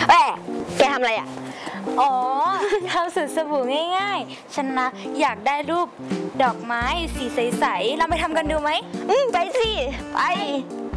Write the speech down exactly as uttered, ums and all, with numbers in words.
แม่แกทำอะไรอ่ะอ๋อทำสูตรสบู่ง่ายๆฉันนะอยากได้รูปดอกไม้สีใสๆเราไปทำกันดูไหมอืมไปสิไป